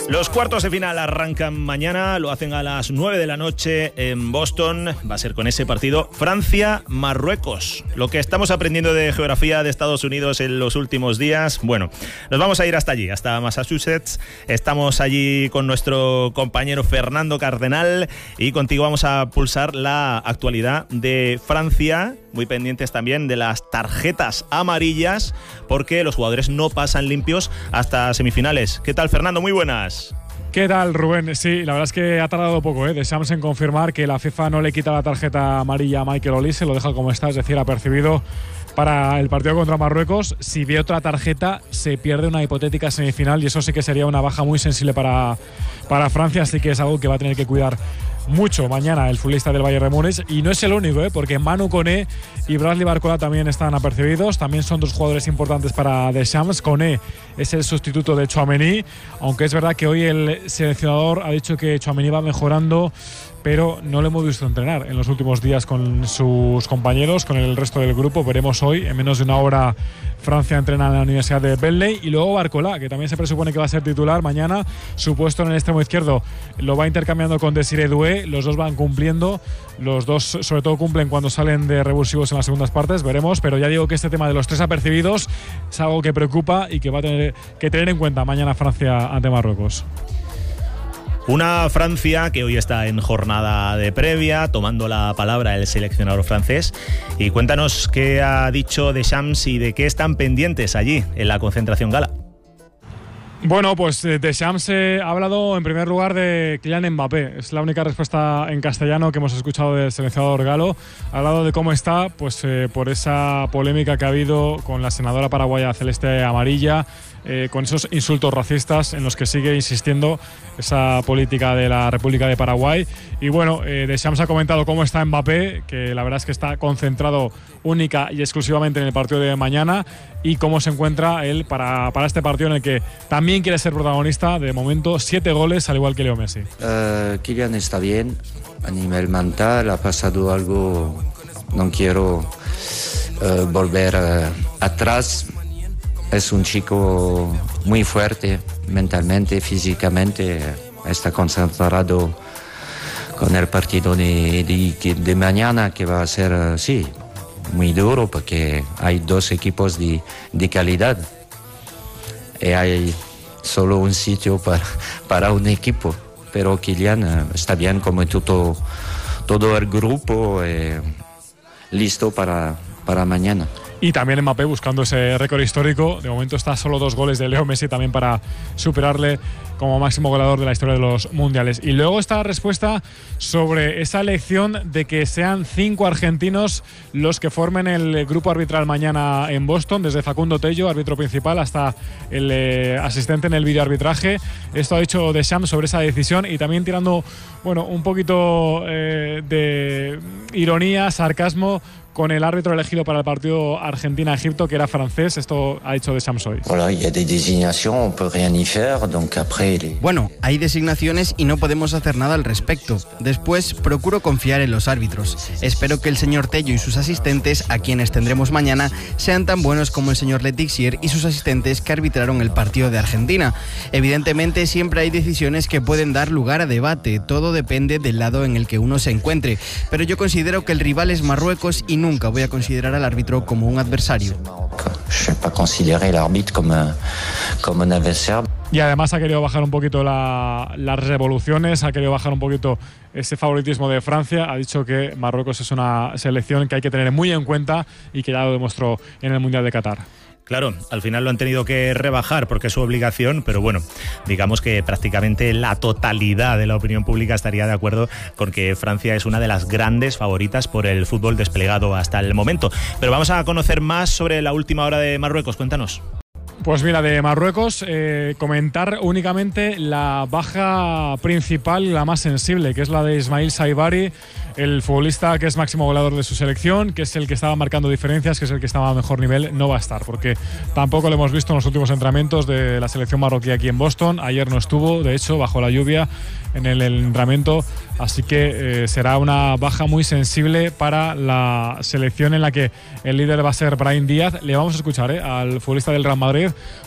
Los cuartos de final arrancan mañana, lo hacen a las 9 de la noche en Boston. Va a ser con ese partido Francia-Marruecos. Lo que estamos aprendiendo de geografía de Estados Unidos en los últimos días, bueno, nos vamos a ir hasta allí, hasta Massachusetts. Estamos allí con nuestro compañero Fernando Cardenal y contigo vamos a pulsar la actualidad de Francia. Muy pendientes también de las tarjetas amarillas, porque los jugadores no pasan limpios hasta semifinales. ¿Qué tal, Fernando? Muy buenas. ¿Qué tal, Rubén? Sí, la verdad es que ha tardado poco, Deschamps en confirmar que la FIFA no le quita la tarjeta amarilla a Michael Olise, lo deja como está, es decir, apercibido para el partido contra Marruecos. Si ve otra tarjeta, se pierde una hipotética semifinal y eso sí que sería una baja muy sensible para Francia, así que es algo que va a tener que cuidar mucho mañana el futbolista del Bayern de Múnich. Y no es el único, porque Manu Koné y Bradley Barcola también están apercibidos. También son dos jugadores importantes para Deschamps. Koné es el sustituto de Tchouaméni, aunque es verdad que hoy el seleccionador ha dicho que Tchouaméni va mejorando, pero no lo hemos visto entrenar en los últimos días con sus compañeros, con el resto del grupo. Veremos hoy, en menos de una hora, Francia entrena en la Universidad de Bentley. Y luego Barcola, que también se presupone que va a ser titular mañana. Su puesto en el extremo izquierdo lo va intercambiando con Desiré Doué. Los dos van cumpliendo. Los dos, sobre todo, cumplen cuando salen de revulsivos en las segundas partes. Veremos, pero ya digo que este tema de los tres apercibidos es algo que preocupa y que va a tener que tener en cuenta mañana Francia ante Marruecos. Una Francia que hoy está en jornada de previa, tomando la palabra el seleccionador francés. Y cuéntanos qué ha dicho Deschamps y de qué están pendientes allí en la concentración gala. Bueno, pues Deschamps ha hablado en primer lugar de Kylian Mbappé. Es la única respuesta en castellano que hemos escuchado del seleccionador galo. Ha hablado de cómo está, pues por esa polémica que ha habido con la senadora paraguaya celeste amarilla, con esos insultos racistas en los que sigue insistiendo esa política de la República de Paraguay. Y bueno, Deschamps ha comentado cómo está Mbappé, que la verdad es que está concentrado única y exclusivamente en el partido de mañana, y cómo se encuentra él para este partido en el que también quiere ser protagonista. De momento, 7 goles, al igual que Leo Messi. Kylian está bien a nivel mental, ha pasado algo, no quiero volver atrás. Es un chico muy fuerte mentalmente, físicamente. Está concentrado con el partido de mañana, que va a ser, sí, muy duro, porque hay dos equipos de calidad y hay solo un sitio para un equipo. Pero Kylian está bien, como todo el grupo, listo para mañana. Y también Mbappé buscando ese récord histórico. De momento está a solo 2 goles de Leo Messi también para superarle como máximo goleador de la historia de los mundiales. Y luego está la respuesta sobre esa elección de que sean 5 argentinos los que formen el grupo arbitral mañana en Boston, desde Facundo Tello, árbitro principal, hasta el asistente en el videoarbitraje. Esto ha dicho Deschamps sobre esa decisión, y también tirando, bueno, un poquito de ironía, sarcasmo, con el árbitro elegido para el partido Argentina-Egipto, que era francés. Esto ha dicho Deschamps hoy. Bueno, hay designaciones y no podemos hacer nada al respecto. Después, procuro confiar en los árbitros. Espero que el señor Tello y sus asistentes, a quienes tendremos mañana, sean tan buenos como el señor Letixier y sus asistentes que arbitraron el partido de Argentina. Evidentemente, siempre hay decisiones que pueden dar lugar a debate. Todo depende del lado en el que uno se encuentre. Pero yo considero que el rival es Marruecos y nunca voy a considerar al árbitro como un adversario. Y además ha querido bajar un poquito las revoluciones, ha querido bajar un poquito ese favoritismo de Francia. Ha dicho que Marruecos es una selección que hay que tener muy en cuenta y que ya lo demostró en el Mundial de Qatar. Claro, al final lo han tenido que rebajar porque es su obligación, pero bueno, digamos que prácticamente la totalidad de la opinión pública estaría de acuerdo con que Francia es una de las grandes favoritas por el fútbol desplegado hasta el momento. Pero vamos a conocer más sobre la última hora de Marruecos. Cuéntanos. Pues mira, de Marruecos, comentar únicamente la baja principal, la más sensible, que es la de Ismaïl Saibari, el futbolista que es máximo goleador de su selección, que es el que estaba marcando diferencias, que es el que estaba a mejor nivel. No va a estar, porque tampoco lo hemos visto en los últimos entrenamientos de la selección marroquí aquí en Boston. Ayer no estuvo, de hecho, bajo la lluvia en el entrenamiento, así que será una baja muy sensible para la selección, en la que el líder va a ser Brahim Díaz. Le vamos a escuchar al futbolista del Real Madrid